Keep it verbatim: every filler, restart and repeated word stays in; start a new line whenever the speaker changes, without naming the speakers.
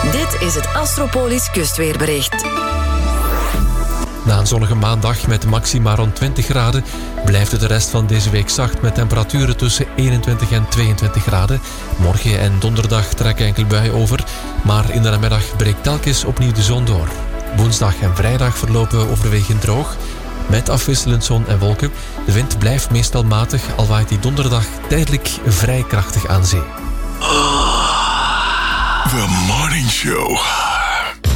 Dit is het Astropolis kustweerbericht.
Na een zonnige maandag met maxima rond twintig graden blijft het de rest van deze week zacht met temperaturen tussen eenentwintig en tweeëntwintig graden. Morgen en donderdag trekken enkele buien over, maar in de namiddag breekt telkens opnieuw de zon door. Woensdag en vrijdag verlopen overwegend droog, met afwisselend zon en wolken. De wind blijft meestal matig, al waait die donderdag tijdelijk vrij krachtig aan zee.
The Morning Show.